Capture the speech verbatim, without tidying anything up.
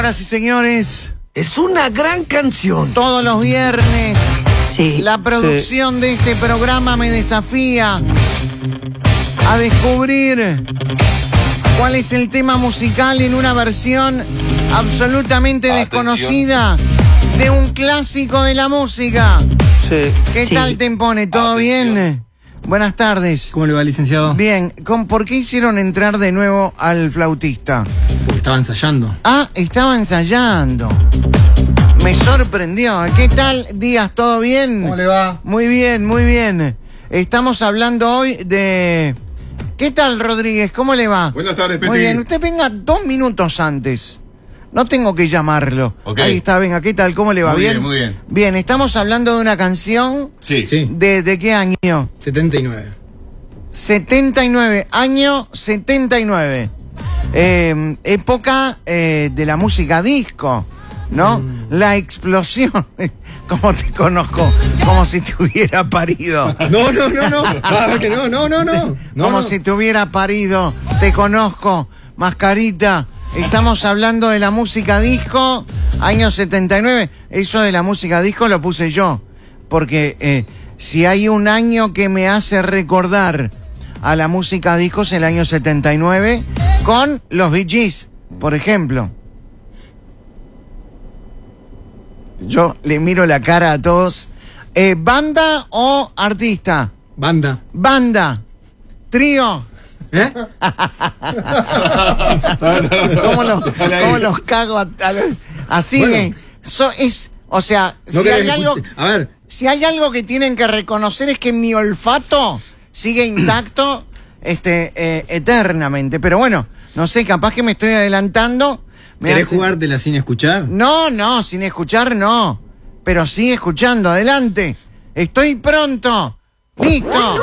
Señoras y señores, es una gran canción. Todos los viernes, sí, la producción sí. de este programa me desafía a descubrir cuál es el tema musical en una versión absolutamente Atención. desconocida de un clásico de la música. Sí. ¿Qué sí. tal te pone? ¿Todo Atención. bien? Buenas tardes. ¿Cómo le va, licenciado? Bien. ¿Por qué hicieron entrar de nuevo al flautista? Porque estaba ensayando. Ah, estaba ensayando. Me sorprendió. ¿Qué tal, Díaz? ¿Todo bien? ¿Cómo le va? Muy bien, muy bien. Estamos hablando hoy de... ¿Qué tal, Rodríguez? ¿Cómo le va? Buenas tardes, Peti. Muy bien. Usted venga dos minutos antes. No tengo que llamarlo. Okay. Ahí está, venga. ¿Qué tal? ¿Cómo le va? Muy ¿Bien? bien, muy bien. Bien, estamos hablando de una canción... Sí. Sí. ¿De, de qué año? setenta y nueve. setenta y nueve. Año setenta y nueve. Eh, época eh, de la música disco, ¿no? Mm. La explosión. Como te conozco, como si te hubiera parido. No, no, no, no. Ah, que no, no, no, no. no como no. si te hubiera parido. Te conozco, mascarita. Estamos hablando de la música disco, año setenta y nueve. Eso de la música disco lo puse yo. Porque eh, si hay un año que me hace recordar a la música disco es el año setenta y nueve, con los Bee Gees, por ejemplo. Yo le miro la cara a todos. Eh, ¿Banda o artista? Banda. Banda. Trío. ¿Eh? ¿Cómo, lo, ¿Cómo los cago? A, a, así bueno. que... So, es, o sea, no si hay algo... A ver. Si hay algo que tienen que reconocer es que mi olfato sigue intacto este, eh, eternamente. Pero bueno, no sé, capaz que me estoy adelantando. Me ¿Querés hace... jugártela sin escuchar? No, no, sin escuchar no. Pero sí escuchando, adelante. Estoy pronto. Listo.